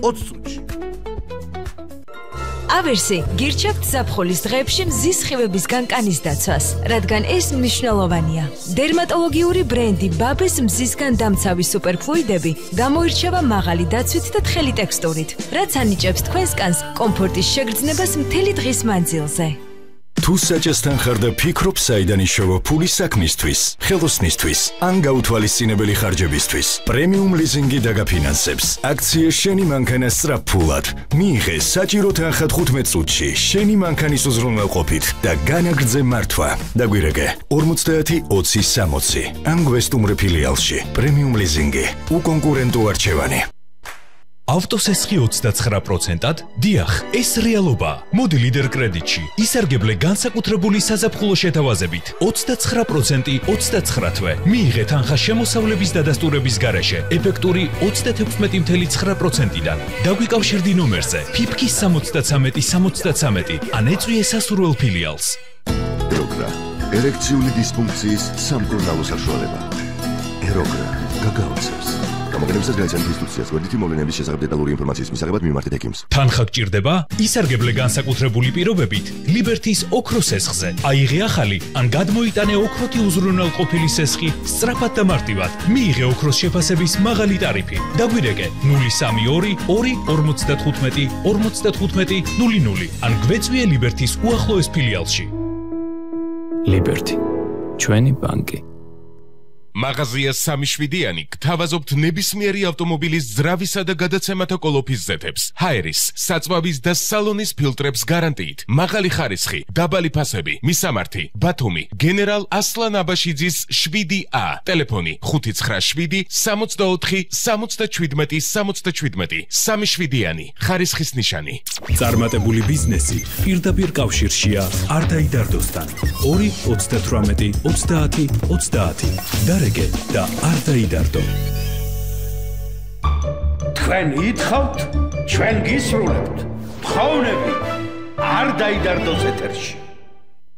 20 წუთში. ავერსი გირჩევთ ზაფხულის დღეებში მზის სხივების განკანის დაცვას, რადგან ეს მნიშვნელოვანია. დერმატოლოგიური ბრენდი ბაბეს მზისგან დამცავი სუპერფლუიდები გამოირჩევა მაღალი დაცვით და თხელი ტექსტურით, რაც ანიჭებს თქვენს კანს კომფორტის შეგრძნებას მთელი დღის მანძილზე. თუ საჭესთან ხარ და ფიქრობ საიდან იშოვა ფული საქმისთვის, ხელოსნისთვის, ან გაუთვალისწინებელი ხარჯებისთვის, პრემიუმ ლიზინგი დაგაფინანსებს. აქცია შენი მანქანა სწრაფფულად. მიიღე საჭირო თანხა 15 წუთში შენი მანქანის უზრუნველყოფით და განაგრძე მართვა. დაგვირეკე 50-20-60 ან გვესტუმრე ფილიალში. პრემიუმ ლიზინგი. უკონკურენტო არჩევანი. ავტოსესხი 29%-ად? დიახ, ეს რეალობა. მოდი ლიდერ კრედიტში. ისარგებლე განსაკუთრებული საზაფხულო შეთავაზებით. 29% 29 თვე. მიიღე თანხა შემოსავლების დადასტურების გარეშე. ეფექტური 36.9%-დან. დაგვიკავშირდი ნომერზე. ფიფქის 73-73 ან ეწვიე სასურველ ფილიალს. ეროგრა. ერექციული დისფუნქციის სამკურნალო საშუალება. ეროგრა გაგაოცებს. გამოგონებისას გაიცანით ინსტრუქციას გვერდითი მოვლენების შესახებ დეტალური ინფორმაციის მისაღებად მიმართეთ ექიმს. თანხა გჭირდება? ისარგებლე განსაკუთრებული პირობებით ლიბერთის ოქროს სესხზე. აიღე ახალი ან გადმოიტანე ოქროთი უზრუნველყოფილი სესხი სწრაფად და მარტივად. მიიღე ოქროს შეფასების მაღალი ტარიფი. დაგვირეკე 032 2 55 00 ან გვეწვიე ლიბერთის უახლოეს ფილიალში. ლიბერთი. ჩვენი ბანკი. მაღაზია 3-7-იანი გთავაზობთ ნებისმიერი ავტომობილის ძრავისა და გადაცემათა კოლოფის ზეთებს, ჰაერის, საწვავის და სალონის ფილტრებს გარანტიით, მაღალი ხარისხი, დაბალი ფასები, მისამართი, ბათუმი, გენერალ ასლან აბაშიძის 7A, ტელეფონი 597 64 77 77, 3-7-იანი, ხარისხის ნიშანი. წარმატებული ბიზნესი პირდაპირ კავშირშია არდაიდარდოსთან. 2 38 30 30. და არ დაიდარდო. თქვენ ითხოვთ, ჩვენ გისრულებთ. თხოვნები არ დაიდარდოს ეთერში.